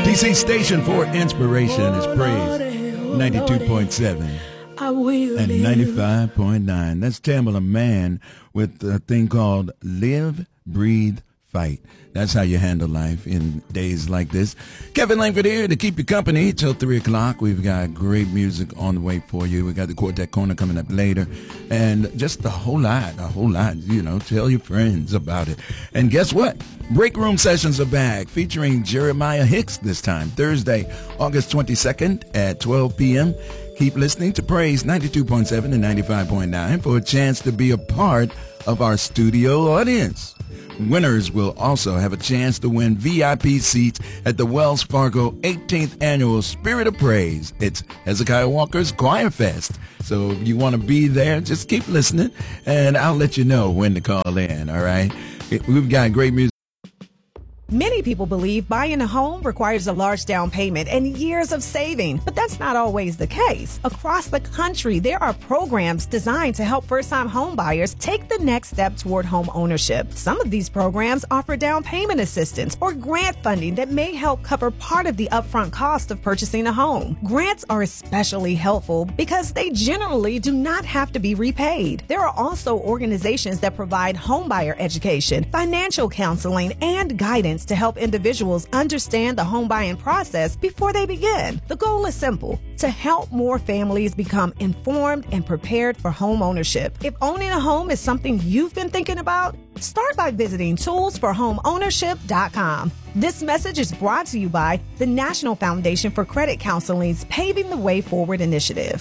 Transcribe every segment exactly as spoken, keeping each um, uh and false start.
D C station for inspiration is Praise ninety-two point seven and ninety-five point nine. That's Tamala Mann with a thing called Live, Breathe, Fight. That's how you handle life in days like this. Kevin Langford here to keep you company till three o'clock. We've got great music on the way for you. We got the Quartet Corner coming up later. And just a whole lot, a whole lot, you know, tell your friends about it. And guess what? Break Room Sessions are back, featuring Jeremiah Hicks this time, Thursday, August twenty-second at twelve p.m. Keep listening to Praise ninety-two point seven and ninety-five point nine for a chance to be a part of our studio audience. Winners will also have a chance to win V I P seats at the Wells Fargo eighteenth Annual Spirit of Praise. It's Hezekiah Walker's Choir Fest. So if you want to be there, just keep listening, and I'll let you know when to call in, all right? We've got great music. Many people believe buying a home requires a large down payment and years of saving, but that's not always the case. Across the country, there are programs designed to help first-time home buyers take the next step toward home ownership. Some of these programs offer down payment assistance or grant funding that may help cover part of the upfront cost of purchasing a home. Grants are especially helpful because they generally do not have to be repaid. There are also organizations that provide homebuyer education, financial counseling, and guidance to help individuals understand the home buying process before they begin. The goal is simple: to help more families become informed and prepared for home ownership. If owning a home is something you've been thinking about, start by visiting tools for home ownership dot com. This message is brought to you by the National Foundation for Credit Counseling's Paving the Way Forward initiative.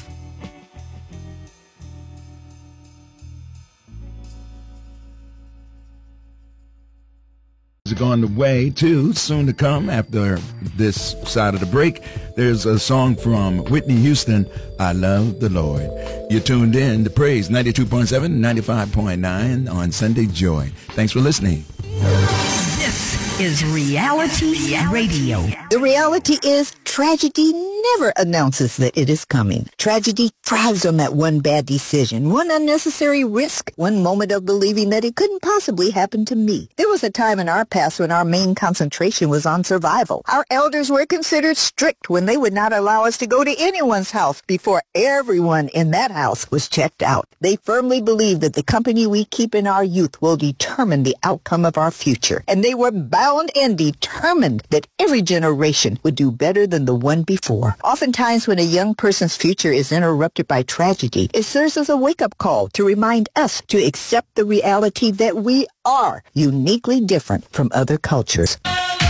On the way, too, soon to come after this side of the break. There's a song from Whitney Houston, I Love the Lord. You're tuned in to Praise ninety-two point seven, ninety-five point nine on Sunday Joy. Thanks for listening. This is Reality Radio. The reality is tragedy never announces that it is coming. Tragedy thrives on that one bad decision, one unnecessary risk, one moment of believing that it couldn't possibly happen to me. There was a time in our past when our main concentration was on survival. Our elders were considered strict when they would not allow us to go to anyone's house before everyone in that house was checked out. They firmly believed that the company we keep in our youth will determine the outcome of our future, and they were bound and determined that every generation would do better than the one before. Oftentimes, when a young person's future is interrupted by tragedy, it serves as a wake-up call to remind us to accept the reality that we are uniquely different from other cultures.